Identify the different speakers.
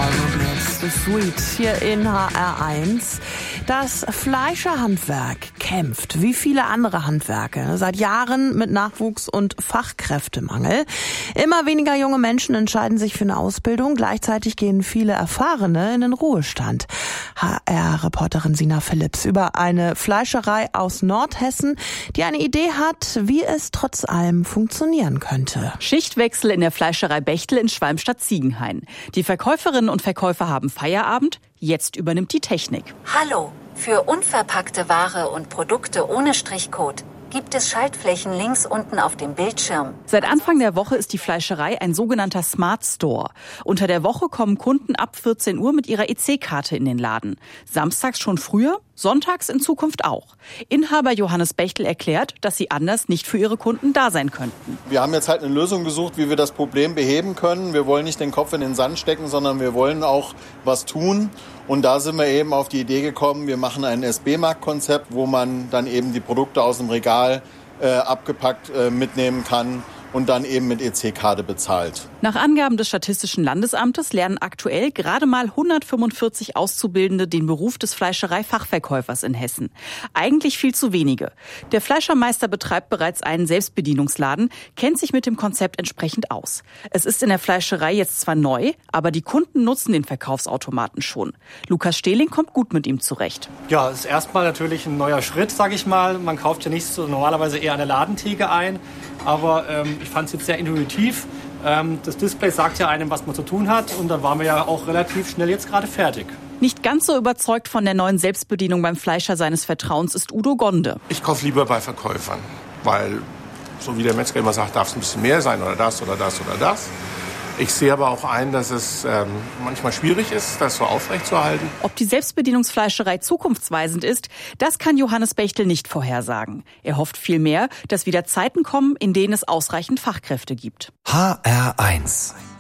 Speaker 1: The Sweet hier in HR1. Das Fleischerhandwerk kämpft, wie viele andere Handwerke, seit Jahren mit Nachwuchs- und Fachkräftemangel. Immer weniger junge Menschen entscheiden sich für eine Ausbildung. Gleichzeitig gehen viele Erfahrene in den Ruhestand. HR-Reporterin Sina Philipps über eine Fleischerei aus Nordhessen, die eine Idee hat, wie es trotz allem funktionieren könnte.
Speaker 2: Schichtwechsel in der Fleischerei Bechtel in Schwalmstadt-Ziegenhain. Die Verkäuferinnen und Verkäufer haben Feierabend. Jetzt übernimmt die Technik.
Speaker 3: Hallo, für unverpackte Ware und Produkte ohne Strichcode gibt es Schaltflächen links unten auf dem Bildschirm.
Speaker 2: Seit Anfang der Woche ist die Fleischerei ein sogenannter Smart Store. Unter der Woche kommen Kunden ab 14 Uhr mit ihrer EC-Karte in den Laden. Samstags schon früher, sonntags in Zukunft auch. Inhaber Johannes Bechtel erklärt, dass sie anders nicht für ihre Kunden da sein könnten.
Speaker 4: Wir haben jetzt halt eine Lösung gesucht, wie wir das Problem beheben können. Wir wollen nicht den Kopf in den Sand stecken, sondern wir wollen auch was tun. Und da sind wir eben auf die Idee gekommen, wir machen ein SB-Markt-Konzept, wo man dann eben die Produkte aus dem Regal abgepackt mitnehmen kann und dann eben mit EC-Karte bezahlt.
Speaker 2: Nach Angaben des Statistischen Landesamtes lernen aktuell gerade mal 145 Auszubildende den Beruf des Fleischereifachverkäufers in Hessen. Eigentlich viel zu wenige. Der Fleischermeister betreibt bereits einen Selbstbedienungsladen, kennt sich mit dem Konzept entsprechend aus. Es ist in der Fleischerei jetzt zwar neu, aber die Kunden nutzen den Verkaufsautomaten schon. Lukas Stehling kommt gut mit ihm zurecht.
Speaker 5: Ja, es ist erstmal natürlich ein neuer Schritt, sage ich mal. Man kauft ja nicht so normalerweise eher an der Ladentheke ein. Aber ich fand es jetzt sehr intuitiv. Das Display sagt ja einem, was man zu tun hat. Und dann waren wir ja auch relativ schnell jetzt gerade fertig.
Speaker 2: Nicht ganz so überzeugt von der neuen Selbstbedienung beim Fleischer seines Vertrauens ist Udo Gonde.
Speaker 6: Ich kaufe lieber bei Verkäufern, weil, so wie der Metzger immer sagt, darf es ein bisschen mehr sein oder das oder das oder das. Ich sehe aber auch ein, dass es manchmal schwierig ist, das so aufrechtzuerhalten.
Speaker 2: Ob die Selbstbedienungsfleischerei zukunftsweisend ist, das kann Johannes Bechtel nicht vorhersagen. Er hofft vielmehr, dass wieder Zeiten kommen, in denen es ausreichend Fachkräfte gibt.
Speaker 7: HR1